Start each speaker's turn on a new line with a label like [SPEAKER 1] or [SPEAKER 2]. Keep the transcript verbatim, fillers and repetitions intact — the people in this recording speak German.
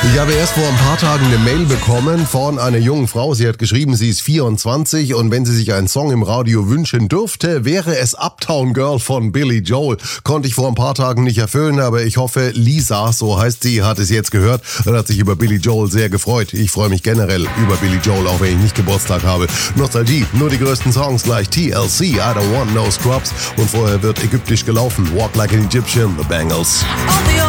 [SPEAKER 1] Ich habe erst vor ein paar Tagen eine Mail bekommen von einer jungen Frau. Sie hat geschrieben, sie ist vierundzwanzig und wenn sie sich einen Song im Radio wünschen dürfte, wäre es Uptown Girl von Billy Joel. Konnte ich vor ein paar Tagen nicht erfüllen, aber ich hoffe, Lisa, so heißt sie, hat es jetzt gehört und hat sich über Billy Joel sehr gefreut. Ich freue mich generell über Billy Joel, auch wenn ich nicht Geburtstag habe. Nostalgie, nur die größten Songs gleich T L C, I Don't Want No Scrubs und vorher wird ägyptisch gelaufen. Walk Like an Egyptian, The Bangles.